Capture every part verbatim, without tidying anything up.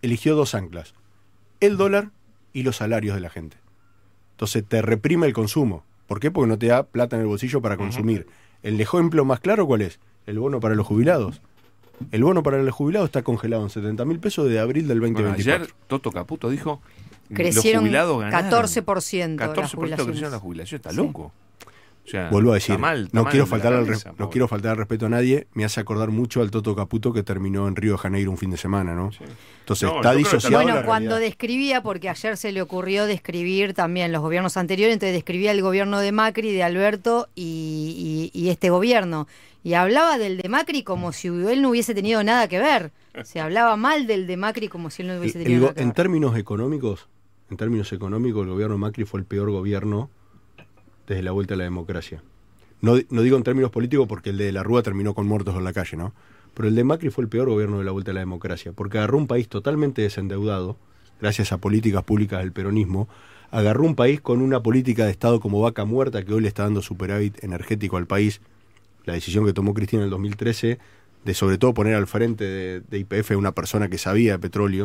eligió dos anclas, el dólar y los salarios de la gente. Entonces te reprime el consumo. ¿Por qué? Porque no te da plata en el bolsillo para consumir. Uh-huh. El ejemplo más claro, ¿cuál es? El bono para los jubilados. El bono para los jubilados está congelado en setenta mil pesos desde abril del veinte veinticuatro. Bueno, ayer Toto Caputo dijo crecieron los jubilados ganaron. catorce por ciento catorce por ciento crecieron la jubilación. Está loco. O sea, vuelvo a decir, está mal, está no, mal quiero faltar al cabeza, res- no quiero faltar al respeto a nadie, me hace acordar mucho al Toto Caputo que terminó en Río de Janeiro un fin de semana, ¿no? Sí. Entonces No, está yo creo que disociado. Bueno, la cuando realidad. describía, porque ayer se le ocurrió describir también los gobiernos anteriores, entonces describía el gobierno de Macri, de Alberto y, y, y este gobierno. Y hablaba del de Macri como si él no hubiese tenido nada que ver. Se hablaba mal del de Macri como si él no hubiese El- tenido el go- nada que en ver. términos económicos, en términos económicos, el gobierno de Macri fue el peor gobierno desde la vuelta a la democracia. No, no digo en términos políticos porque el de la Rúa terminó con muertos en la calle, ¿no? Pero el de Macri fue el peor gobierno de la vuelta a la democracia, porque agarró un país totalmente desendeudado, gracias a políticas públicas del peronismo, agarró un país con una política de Estado como vaca muerta que hoy le está dando superávit energético al país. La decisión que tomó Cristina en el dos mil trece de sobre todo poner al frente de, de Y P F a una persona que sabía de petróleo.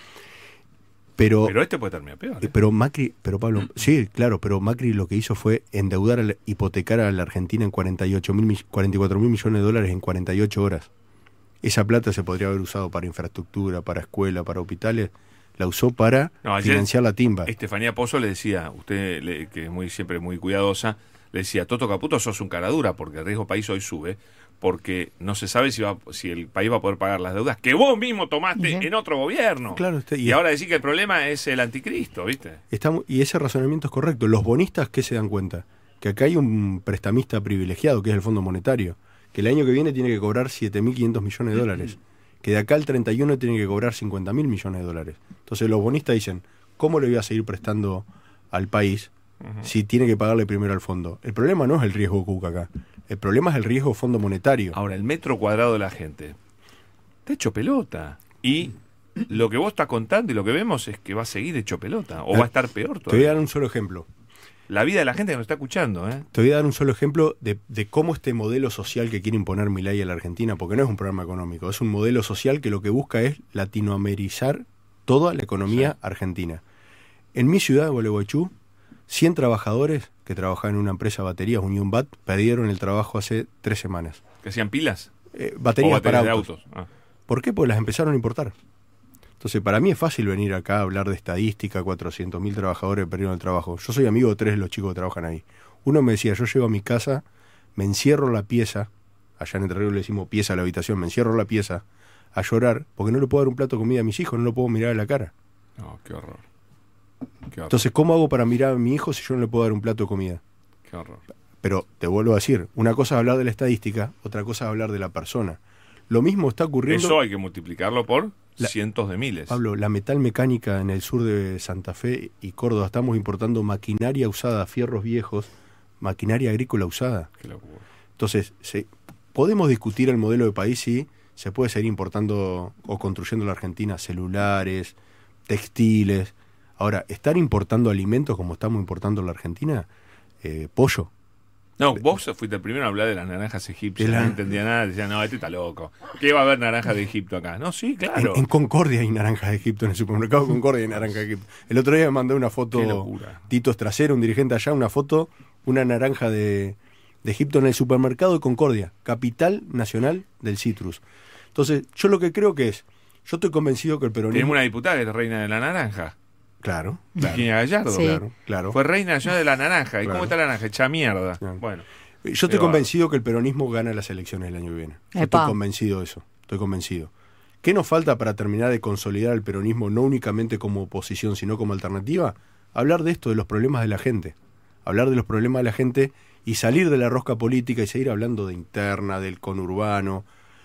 Pero, pero este puede terminar peor. ¿eh? Pero Macri, pero Pablo, sí, claro, pero Macri lo que hizo fue endeudar, a la, hipotecar a la Argentina en cuarenta y ocho mil, cuarenta y cuatro mil millones de dólares en cuarenta y ocho horas. Esa plata se podría haber usado para infraestructura, para escuela, para hospitales. La usó para No, ayer financiar la timba. Estefanía Pozo le decía, usted le, que es muy siempre muy cuidadosa, le decía, Toto Caputo, sos un caradura porque el riesgo país hoy sube, porque no se sabe si va si el país va a poder pagar las deudas que vos mismo tomaste Bien. en otro gobierno. Claro, usted, y, y ahora decir que el problema es el anticristo, ¿viste? Está, y ese razonamiento es correcto. Los bonistas, ¿qué se dan cuenta? Que acá hay un prestamista privilegiado, que es el Fondo Monetario, que el año que viene tiene que cobrar siete mil quinientos millones de dólares, que de acá al treinta y uno tiene que cobrar cincuenta mil millones de dólares. Entonces los bonistas dicen, ¿cómo le voy a seguir prestando al país uh-huh. si tiene que pagarle primero al fondo? El problema no es el riesgo Cuca acá, el problema es el riesgo Fondo Monetario. Ahora, el metro cuadrado de la gente está hecho pelota. Y lo que vos estás contando y lo que vemos es que va a seguir hecho pelota, o va a estar peor todavía. Te voy a dar un solo ejemplo. La vida de la gente que nos está escuchando, ¿eh? Te voy a dar un solo ejemplo de, de cómo este modelo social que quiere imponer Milei a la Argentina, porque no es un programa económico, es un modelo social que lo que busca es latinoamerizar toda la economía sí. argentina. En mi ciudad, Gualeguaychú, cien trabajadores que trabajaban en una empresa de baterías, Unión Bat, perdieron el trabajo hace tres semanas. ¿Que hacían pilas? Eh, baterías, ¿O baterías para autos. De autos? Ah. ¿Por qué? Porque las empezaron a importar. Entonces, para mí es fácil venir acá a hablar de estadística, cuatrocientos mil trabajadores que perdieron el trabajo. Yo soy amigo de tres de los chicos que trabajan ahí. Uno me decía, yo llego a mi casa, me encierro en la pieza, allá en Entre Ríos le decimos pieza a la habitación, me encierro en la pieza a llorar, porque no le puedo dar un plato de comida a mis hijos, no lo puedo mirar a la cara. No, qué horror. Qué horror. Entonces, ¿cómo hago para mirar a mi hijo si yo no le puedo dar un plato de comida? Qué horror. Pero te vuelvo a decir, una cosa es hablar de la estadística, otra cosa es hablar de la persona. Lo mismo está ocurriendo... Eso hay que multiplicarlo por la, cientos de miles. Pablo, la metalmecánica en el sur de Santa Fe y Córdoba, estamos importando maquinaria usada, fierros viejos, maquinaria agrícola usada. Qué locura. Entonces, se, podemos discutir el modelo de país si se puede seguir importando o construyendo en la Argentina celulares, textiles. Ahora, estar importando alimentos como estamos importando en la Argentina, eh, pollo. No, vos fuiste el primero a hablar de las naranjas egipcias, la... no entendía nada, decía, no, este está loco. ¿Qué va a haber naranjas de Egipto acá? No, sí, claro. En, en Concordia hay naranjas de Egipto, en el supermercado Concordia hay naranjas de Egipto. El otro día me mandó una foto, Tito Estracero, un dirigente allá, una foto, una naranja de, de Egipto en el supermercado de Concordia, capital nacional del citrus. Entonces, yo lo que creo que es, yo estoy convencido que el peronismo... Tenemos una diputada que es reina de la naranja. Claro, claro. Virginia Gallardo, sí. claro, claro. Fue reina ya de la naranja. ¿Y claro. cómo está la naranja? Hecha mierda. Claro. Bueno. Yo estoy pero, convencido que el peronismo gana las elecciones el año que viene. Yo Epa. estoy convencido de eso. Estoy convencido. ¿Qué nos falta para terminar de consolidar el peronismo no únicamente como oposición, sino como alternativa? Hablar de esto, de los problemas de la gente. Hablar de los problemas de la gente y salir de la rosca política y seguir hablando de interna, del conurbano.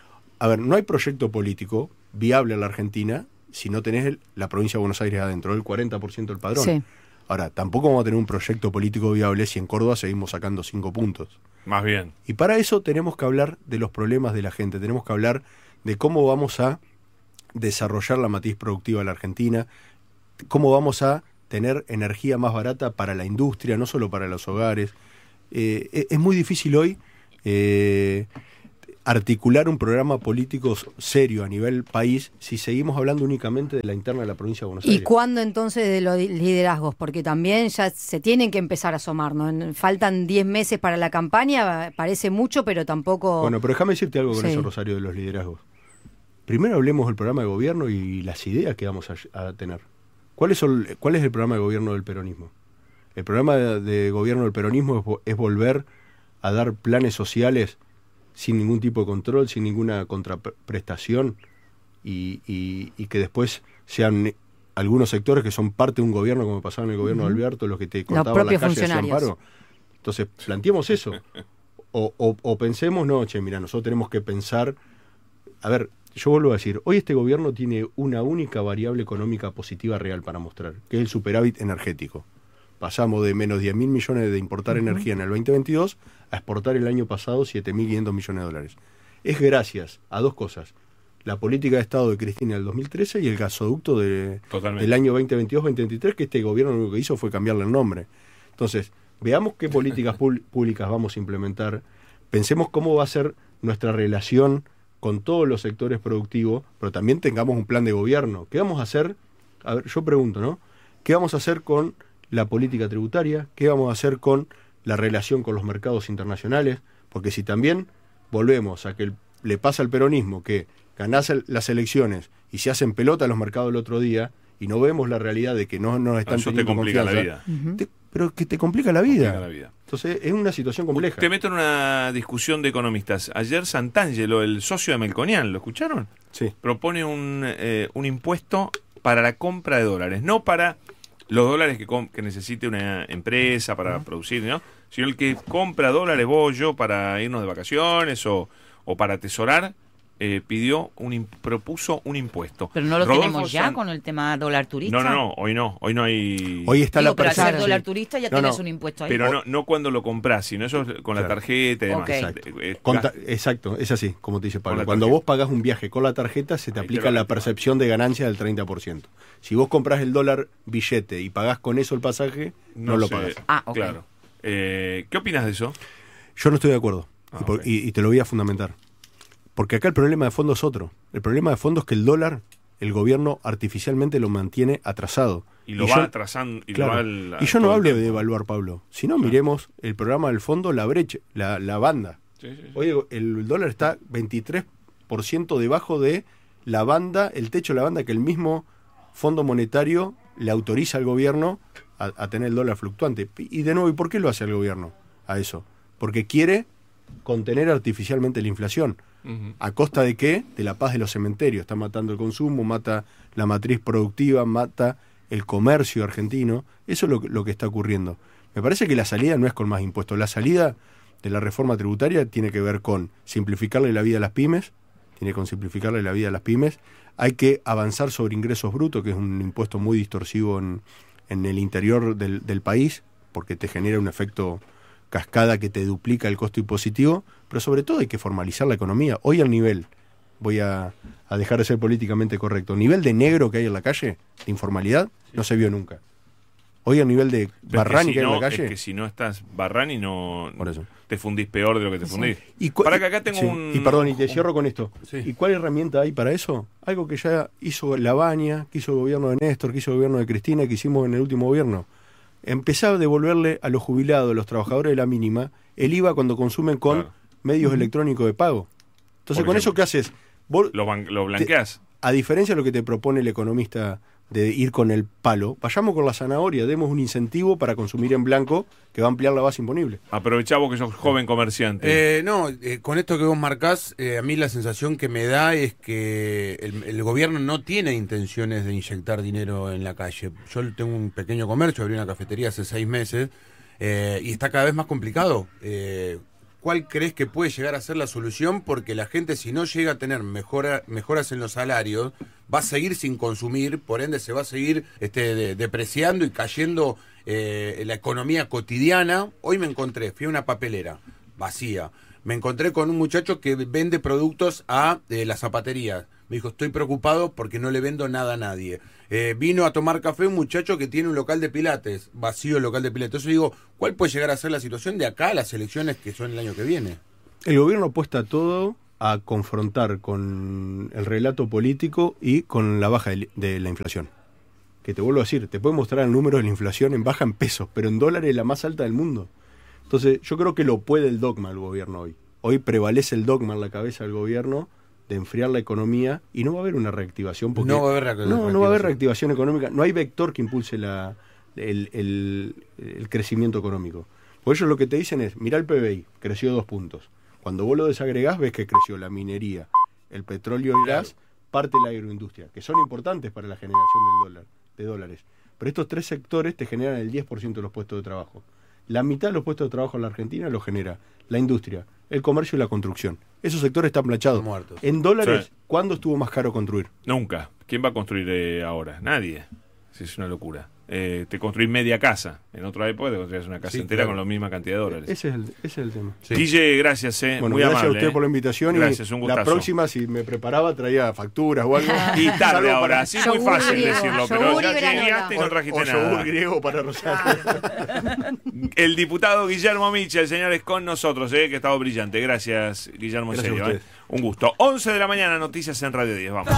A ver, no hay proyecto político viable en la Argentina si no tenés el, la provincia de Buenos Aires adentro, el cuarenta por ciento del padrón. Sí. Ahora, tampoco vamos a tener un proyecto político viable si en Córdoba seguimos sacando cinco puntos. Más bien. Y para eso tenemos que hablar de los problemas de la gente, tenemos que hablar de cómo vamos a desarrollar la matriz productiva de la Argentina, cómo vamos a tener energía más barata para la industria, no solo para los hogares. Eh, es muy difícil hoy. Eh, articular un programa político serio a nivel país si seguimos hablando únicamente de la interna de la provincia de Buenos Aires. ¿Y cuándo entonces de los liderazgos? Porque también ya se tienen que empezar a asomar, ¿no? Faltan diez meses para la campaña, parece mucho, pero tampoco... Bueno, pero déjame decirte algo con Sí. eso, Rosario, de los liderazgos. Primero hablemos del programa de gobierno y las ideas que vamos a, a tener. ¿Cuál es, el, ¿Cuál es el programa de gobierno del peronismo? El programa de, de gobierno del peronismo es, es volver a dar planes sociales sin ningún tipo de control, sin ninguna contraprestación y, y, y que después sean algunos sectores que son parte de un gobierno, como pasaba en el gobierno uh-huh. de Alberto, los que te cortaban la calle hacían paro. Entonces, planteemos eso. O, o, o pensemos, no, che, mira, nosotros tenemos que pensar... A ver, yo vuelvo a decir, hoy este gobierno tiene una única variable económica positiva real para mostrar, que es el superávit energético. Pasamos de menos diez mil millones de importar uh-huh. energía en el veinte veintidós a exportar el año pasado siete mil quinientos millones de dólares. Es gracias a dos cosas. La política de Estado de Cristina del dos mil trece y el gasoducto de, del año veinte veintidós veinte veintitrés, que este gobierno lo único que hizo fue cambiarle el nombre. Entonces, veamos qué políticas públicas vamos a implementar. Pensemos cómo va a ser nuestra relación con todos los sectores productivos, pero también tengamos un plan de gobierno. ¿Qué vamos a hacer? A ver, yo pregunto, ¿no? ¿Qué vamos a hacer con la política tributaria? ¿Qué vamos a hacer con la relación con los mercados internacionales? Porque si también volvemos a que el, le pasa al peronismo que ganás el, las elecciones y se hacen pelota los mercados el otro día y no vemos la realidad de que no nos están Eso teniendo te complica confianza, la vida. te, pero que te complica la vida. Complica la vida. Entonces es una situación compleja. Te meto en una discusión de economistas. Ayer Santangelo, el socio de Melconian, ¿lo escucharon? Sí. Propone un, eh, un impuesto para la compra de dólares, no para los dólares que, que necesite una empresa para uh-huh. producir, ¿no? Sino el que compra dólares, vos, yo, para irnos de vacaciones o, o para atesorar, eh, pidió un propuso un impuesto. Pero no lo Rodolfo tenemos ya San... con el tema dólar turista. No, no, no, hoy no, hoy no hay... Hoy está Digo, la pero al ser persona, dólar sí. turista ya no, tienes no, un impuesto ahí. Pero no, no cuando lo compras, sino eso con la tarjeta y demás. Okay. Exacto. Eh, Conta, exacto, es así, como te dice Pablo. Con Cuando vos pagás un viaje con la tarjeta, se te Ahí aplica te la percepción de ganancia del treinta por ciento. Si vos comprás el dólar billete y pagás con eso el pasaje, no, no lo sé. pagás. Ah, okay. Claro. Eh, ¿Qué opinas de eso? Yo no estoy de acuerdo. Ah, y, por, okay. y, y te lo voy a fundamentar. Porque acá el problema de fondo es otro. El problema de fondo es que el dólar, el gobierno artificialmente lo mantiene atrasado. Y lo y va yo, atrasando. Y, claro, lo va al, y yo no hablo tiempo. de devaluar, Pablo. Si no, claro. miremos el programa del fondo, la brecha, la, la banda. Sí, sí, sí. Oye, el dólar está veintitrés por ciento debajo de la banda, el techo de la banda que el mismo Fondo Monetario le autoriza al gobierno a, a tener el dólar fluctuante. Y de nuevo, ¿y por qué lo hace el gobierno a eso? Porque quiere contener artificialmente la inflación. Uh-huh. ¿A costa de qué? De la paz de los cementerios. Está matando el consumo, mata la matriz productiva, mata el comercio argentino. Eso es lo, lo que está ocurriendo. Me parece que la salida no es con más impuestos. La salida de la reforma tributaria tiene que ver con simplificarle la vida a las pymes, tiene con simplificarle la vida a las pymes. Hay que avanzar sobre ingresos brutos, que es un impuesto muy distorsivo en, en el interior del, del país, porque te genera un efecto cascada que te duplica el costo impositivo, pero sobre todo hay que formalizar la economía. Hoy al nivel, voy a, a dejar de ser políticamente correcto, el nivel de negro que hay en la calle, de informalidad, no se vio nunca. Hoy al nivel de Barrani que, si que hay no, en la calle... Es que si no estás Barrani, no por eso. te fundís peor de lo que te fundís. Sí. Y cu- para que acá tengo sí. un... Y perdón, y te cierro con esto. Sí. ¿Y cuál herramienta hay para eso? Algo que ya hizo La Baña, que hizo el gobierno de Néstor, que hizo el gobierno de Cristina, que hicimos en el último gobierno. Empezar a devolverle a los jubilados, a los trabajadores de la mínima, el I V A cuando consumen con claro. medios uh-huh. electrónicos de pago. Entonces, con eso, ¿qué haces? Vos lo, ban- lo blanqueás. Te, a diferencia de lo que te propone el economista de ir con el palo, vayamos con la zanahoria, demos un incentivo para consumir en blanco que va a ampliar la base imponible. Aprovechá vos que sos joven comerciante. Eh, no, eh, con esto que vos marcás, eh, a mí la sensación que me da es que el, el gobierno no tiene intenciones de inyectar dinero en la calle. Yo tengo un pequeño comercio, abrí una cafetería hace seis meses eh, y está cada vez más complicado. Eh, ¿Cuál crees que puede llegar a ser la solución? Porque la gente, si no llega a tener mejora, mejoras en los salarios, va a seguir sin consumir, por ende se va a seguir este, de, depreciando y cayendo eh, la economía cotidiana. Hoy me encontré, fui a una papelera vacía, me encontré con un muchacho que vende productos a eh, la zapatería. Me dijo, estoy preocupado porque no le vendo nada a nadie. Eh, vino a tomar café un muchacho que tiene un local de pilates, vacío el local de pilates. Entonces digo, ¿cuál puede llegar a ser la situación de acá a las elecciones que son el año que viene? El gobierno apuesta todo a confrontar con el relato político y con la baja de, de la inflación. Que te vuelvo a decir, te puedo mostrar el número de la inflación en baja en pesos, pero en dólares es la más alta del mundo. Entonces, yo creo que lo puede el dogma el gobierno hoy. Hoy prevalece el dogma en la cabeza del gobierno de enfriar la economía y no va a haber una reactivación. Porque no va a haber reactivación. No, no va a haber reactivación económica. No hay vector que impulse la, el, el, el crecimiento económico. Por ello lo que te dicen es, mirá el P B I, creció dos puntos. Cuando vos lo desagregás, ves que creció la minería, el petróleo y el gas, parte de la agroindustria, que son importantes para la generación del dólar, de dólares. Pero estos tres sectores te generan el diez por ciento de los puestos de trabajo. La mitad de los puestos de trabajo en la Argentina lo genera la industria, el comercio y la construcción. Esos sectores están planchados. Muertos. En dólares, Sí. ¿cuándo estuvo más caro construir? Nunca. ¿Quién va a construir eh, ahora? Nadie. Sí, es una locura. Eh, te construís media casa. En otra época te construías una casa Sí, entera claro. con la misma cantidad de dólares. Ese es el, ese es el tema. Sí. Guille, gracias, eh. Bueno, muy gracias amable. a usted eh. por la invitación. Gracias, y un la gustazo. próxima, si me preparaba, traía facturas o algo. Y tarde Salvo ahora, para- sí, muy Yogur fácil griego, decirlo, pero yogur ya y granola. llegaste y no o, trajiste o yogur nada. griego para Rosario. El diputado Guillermo Michel, señores, con nosotros, eh, que ha estado brillante. Gracias, Guillermo, en Gracias a serio. Eh. ustedes. Un gusto. once de la mañana, noticias en Radio diez. Vamos.